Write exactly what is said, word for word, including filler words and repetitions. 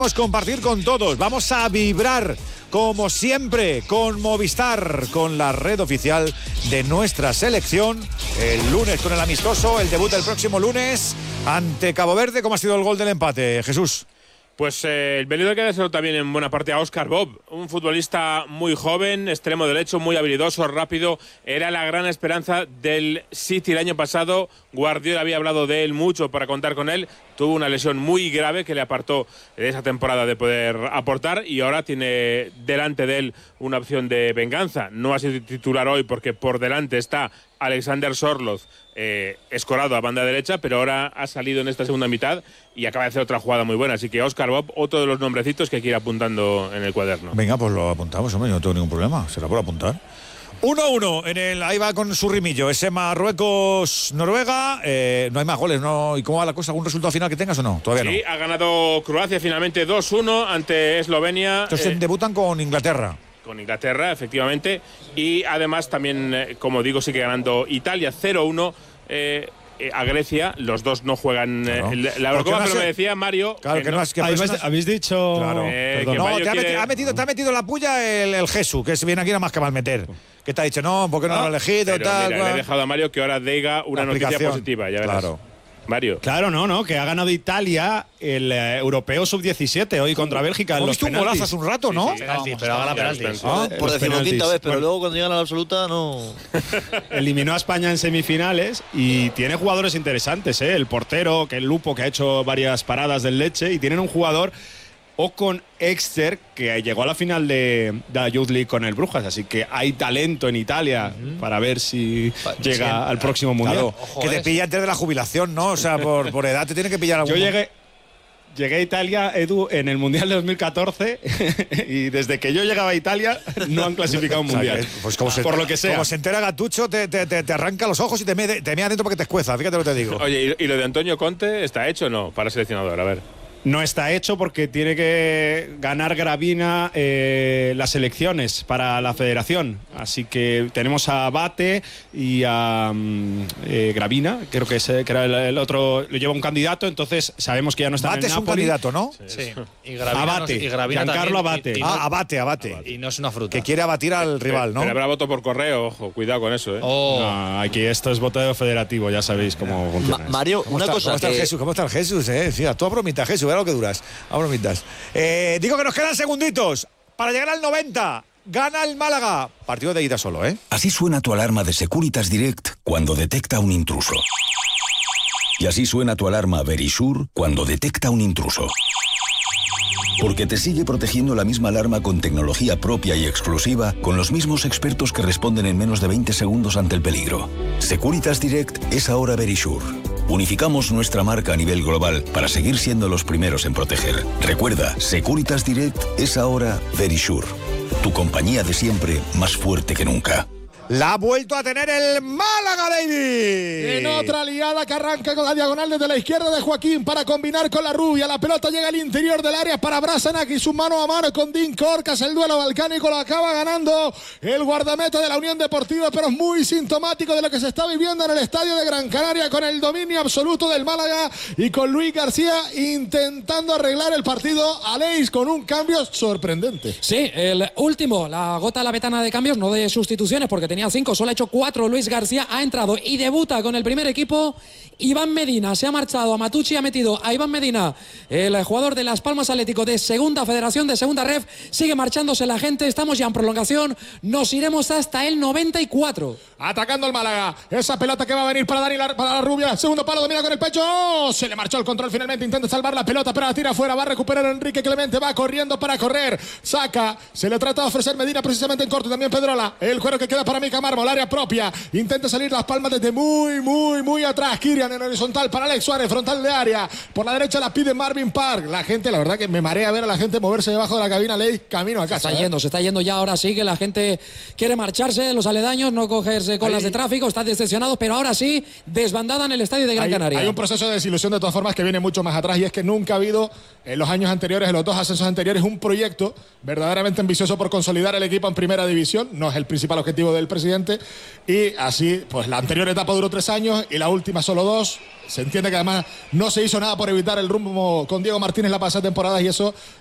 Vamos a compartir con todos, vamos a vibrar como siempre con Movistar, con la red oficial de nuestra selección. El lunes con el amistoso, el debut el próximo lunes ante Cabo Verde. ¿Cómo ha sido el gol del empate, Jesús? Pues eh, el venido que ha sido también en buena parte a Óscar Bob, un futbolista muy joven, extremo derecho, muy habilidoso, rápido. Era la gran esperanza del City el año pasado. Guardiola había hablado de él mucho para contar con él. Tuvo una lesión muy grave que le apartó de esa temporada de poder aportar y ahora tiene delante de él una opción de venganza. No ha sido titular hoy porque por delante está Alexander Sorloth, eh, escorado a banda derecha, pero ahora ha salido en esta segunda mitad y acaba de hacer otra jugada muy buena. Así que Óscar Bob, otro de los nombrecitos que hay que ir apuntando en el cuaderno. Venga, pues lo apuntamos, hombre, yo no tengo ningún problema. Será por apuntar. uno uno en el, ahí va con su rimillo, ese Marruecos-Noruega, eh, no hay más goles, ¿no? ¿Y cómo va la cosa? ¿Algún resultado final que tengas o no? Todavía sí, no. Ha ganado Croacia finalmente dos uno ante Eslovenia. Entonces eh, debutan con Inglaterra. Con Inglaterra, efectivamente, y además también, eh, como digo, sigue ganando Italia cero uno eh, eh, a Grecia. Los dos no juegan claro. eh, la Eurocopa, no pero sé. me decía Mario... Claro, que, que no, no es que habéis, no habéis dicho... Claro. Eh, no, Mario te ha, quiere... metido, ha metido, te ha metido la puya el, el Jesús, que se viene aquí nada más que mal meter. Que te ha dicho, no, ¿por qué no, no lo has elegido? Pero Tal, mira, le he dejado a Mario que ahora diga una noticia positiva, ya verás. Claro. Mario. Claro, no, no, que ha ganado Italia el eh, europeo sub diecisiete hoy contra Bélgica en los penaltis. Un golazo hace un rato, ¿no? Sí, sí. Penalti, pero ha ganado penaltis. Ah, por decimoquinta vez, pero bueno, luego cuando llegan a la absoluta no... eliminó a España en semifinales y tiene jugadores interesantes, ¿eh? El portero, que es Lupo, que ha hecho varias paradas del Leche, y tienen un jugador Ocon Exter, que llegó a la final de, de la Youth League con el Brujas, así que hay talento en Italia uh-huh. para ver si pa, llega sí, al próximo Mundial. Claro, Ojo, que te pilla antes de la jubilación, ¿no? O sea, por, por edad te tiene que pillar algún... Yo llegué, llegué a Italia, Edu, en el Mundial de dos mil catorce y desde que yo llegaba a Italia no han clasificado un Mundial. O sea, pues como se, por lo que sea. Como se entera Gattuso, te, te, te, te arranca los ojos y te mea te dentro para que te escueza, fíjate lo que te digo. Oye, ¿y, y lo de Antonio Conte está hecho o no para seleccionador? A ver. No está hecho porque tiene que ganar Gravina eh, las elecciones para la federación. Así que tenemos a Bate y a eh, Gravina, creo que, es, que era el, el otro, lo lleva un candidato, entonces sabemos que ya no está Bate en el es Napoli. un candidato, ¿no? Sí. Y Gravina, Abate, no, y Gravina Giancarlo también, Abate. Y, y no, ah, Abate, Abate, Abate. Y no es una fruta. Que quiere abatir al rival, ¿no? Pero habrá voto por correo, ojo, cuidado con eso, ¿eh? Oh. No, aquí esto es voto federativo, ya sabéis cómo Ma funciona. Mario, ¿Cómo una está, cosa ¿cómo está que... el Jesús? ¿Cómo está el Jesús? Eh? Sí, tú a bromita, Jesús, verá lo que duras. A bromitas. Eh, digo que nos quedan segunditos para llegar al noventa. Gana el Málaga. Partido de ida solo, ¿eh? Así suena tu alarma de Securitas Direct cuando detecta un intruso. Y así suena tu alarma Verisure cuando detecta un intruso. Porque te sigue protegiendo la misma alarma con tecnología propia y exclusiva, con los mismos expertos que responden en menos de veinte segundos ante el peligro. Securitas Direct es ahora Verisure. Unificamos nuestra marca a nivel global para seguir siendo los primeros en proteger. Recuerda, Securitas Direct es ahora Verisure. Tu compañía de siempre más fuerte que nunca. La ha vuelto a tener el Málaga, David. En otra liada que arranca con la diagonal desde la izquierda de Joaquín para combinar con la rubia. La pelota llega al interior del área para Brasanac y su mano a mano con Dean Corcas. El duelo balcánico lo acaba ganando el guardameta de la Unión Deportiva, pero es muy sintomático de lo que se está viviendo en el estadio de Gran Canaria, con el dominio absoluto del Málaga y con Luis García intentando arreglar el partido. Aleix con un cambio sorprendente. Sí, el último, la gota la vetana de cambios, no de sustituciones, porque tenía cinco, solo ha hecho cuatro. Luis García ha entrado y debuta con el primer equipo. Iván Medina se ha marchado a Matucci, ha metido a Iván Medina, el jugador de Las Palmas Atlético de segunda federación, de segunda ref. Sigue marchándose la gente, estamos ya en prolongación, nos iremos hasta el noventa y cuatro. Atacando el Málaga, esa pelota que va a venir para Dani, la, para la rubia, segundo palo, domina con el pecho, ¡oh! Se le marchó el control finalmente, intenta salvar la pelota, pero la tira afuera, va a recuperar Enrique Clemente, va corriendo para correr, saca, se le trata de ofrecer Medina precisamente en corto, también Pedrola, el cuero que queda para Mica Mármol, área propia, intenta salir Las Palmas desde muy, muy, muy atrás, Kirian en horizontal para Alex Suárez, frontal de área, por la derecha la pide Marvin Park, la gente, la verdad que me marea ver a la gente moverse debajo de la cabina, Ley, camino a casa. Se está yendo, se está yendo ya, ahora sí que la gente quiere marcharse, los aledaños, no cogerse colas Ahí. de tráfico, está decepcionado, pero ahora sí, desbandada en el estadio de Gran hay, Canaria. Hay un proceso de desilusión de todas formas que viene mucho más atrás, y es que nunca ha habido en los años anteriores, en los dos ascensos anteriores, un proyecto verdaderamente ambicioso por consolidar el equipo en primera división. No es el principal objetivo del presidente. Y así, pues la anterior etapa duró tres años y la última solo dos. Se entiende que además no se hizo nada por evitar el rumbo con Diego Martínez la pasada temporada y eso